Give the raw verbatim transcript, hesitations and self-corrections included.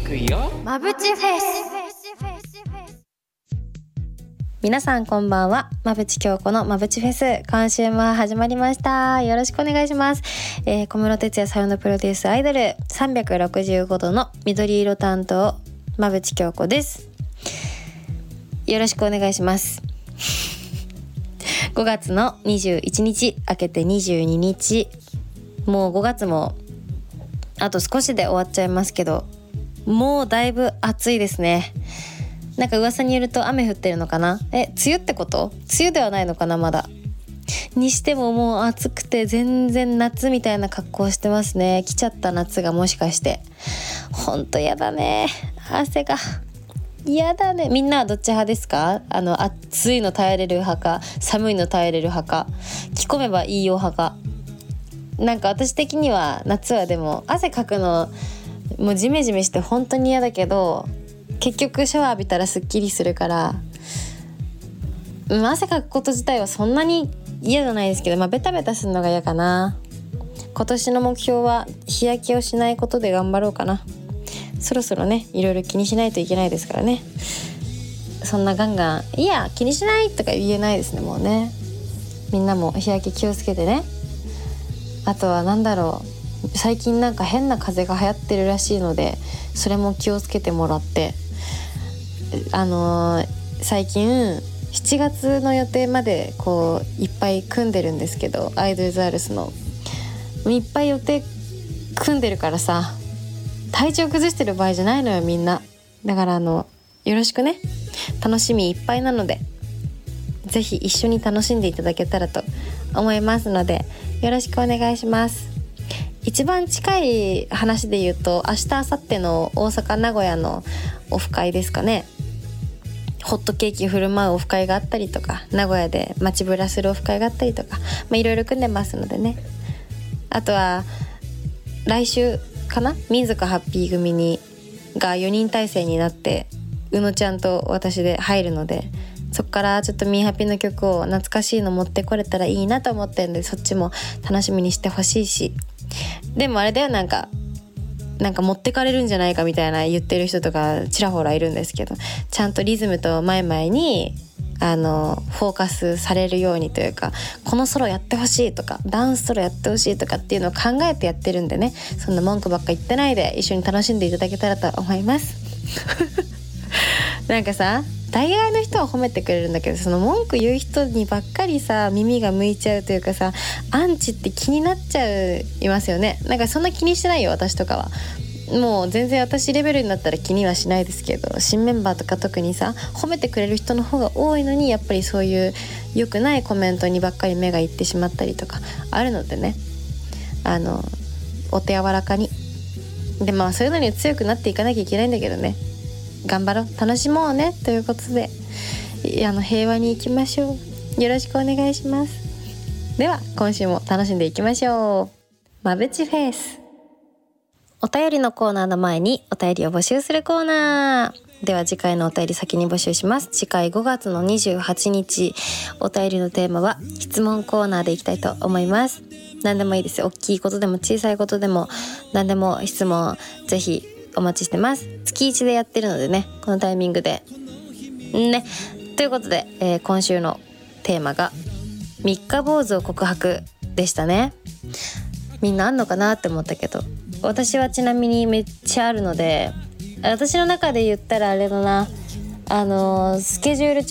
くよまぶちフェイス。 皆さんこんばんは。まぶち京子のまぶちフェス、今週も始まりました。よろしくお願いします。えー、小室哲哉サウンドプロデュースアイドルさんびゃくろくじゅうごどの緑色担当まぶち京子です。よろしくお願いします。ごがつのにじゅういちにち明けてにじゅうににち、もうごがつもあと少しで終わっちゃいますけど、もうだいぶ暑いですね。なんか噂によると雨降ってるのかな。え、梅雨ってこと？梅雨ではないのかな、まだ。にしてももう暑くて全然夏みたいな格好してますね。来ちゃった夏がもしかして。ほんとやだね。汗が。やだね。みんなはどっち派ですか？あの暑いの耐えれる派か、寒いの耐えれる派か、着込めばいいよ派か。なんか私的には夏はでも汗かくのもうジメジメして本当に嫌だけど、結局シャワー浴びたらすっきりするから、うん、汗かくこと自体はそんなに嫌じゃないですけど、まあベタベタするのが嫌かな。今年の目標は日焼けをしないことで頑張ろうかな。そろそろね、いろいろ気にしないといけないですからね。そんなガンガンいや気にしないとか言えないですね。もうね、みんなも日焼け気をつけてね。あとはなんだろう、最近なんか変な風邪が流行ってるらしいので、それも気をつけてもらって、あのー、最近しちがつの予定までこういっぱい組んでるんですけど、アイドルズアールスのいっぱい予定組んでるからさ、体調崩してる場合じゃないのよみんな。だからあのよろしくね。楽しみいっぱいなので、ぜひ一緒に楽しんでいただけたらと思いますので、よろしくお願いします。一番近い話で言うと、明日明後日の大阪名古屋のオフ会ですかね。ホットケーキ振る舞うオフ会があったりとか、名古屋で街ブラするオフ会があったりとか、まあいろいろ組んでますのでね。あとは来週かな、民族ハッピー組にがよにん体制になって、うのちゃんと私で入るので、そっからちょっとミーハッピーの曲を懐かしいの持ってこれたらいいなと思ってるんで、そっちも楽しみにしてほしいし、でもあれだよ、なんかなんか持ってかれるんじゃないかみたいな言ってる人とかちらほらいるんですけど、ちゃんとリズムと前々にあのフォーカスされるようにというか、このソロやってほしいとかダンスソロやってほしいとかっていうのを考えてやってるんでね、そんな文句ばっか言ってないで一緒に楽しんでいただけたらと思いますなんかさ、大概の人は褒めてくれるんだけど、その文句言う人にばっかりさ耳が向いちゃうというかさ、アンチって気になっちゃいますよね。なんかそんな気にしてないよ私とかは。もう全然私レベルになったら気にはしないですけど、新メンバーとか特にさ褒めてくれる人の方が多いのに、やっぱりそういう良くないコメントにばっかり目がいってしまったりとかあるのでね、あのお手柔らかに。でまあそういうのに強くなっていかなきゃいけないんだけどね、頑張ろう、楽しもうねということで、あの平和に行きましょう。よろしくお願いします。では今週も楽しんでいきましょう。まぶちフェイス。お便りのコーナーの前にお便りを募集するコーナーでは、次回のお便り先に募集します。次回ごがつのにじゅうはちにち、お便りのテーマは質問コーナーでいきたいと思います。何でもいいですよ。大きいことでも小さいことでも何でも質問ぜひお待ちしてます。月いちでやってるのでね、このタイミングでね。ということで、えー、今週のテーマが三日坊主を告白でしたね。みんなあんのかなって思ったけど、私はちなみにめっちゃあるので、私の中で言ったらあれだな、あのー、スケジュール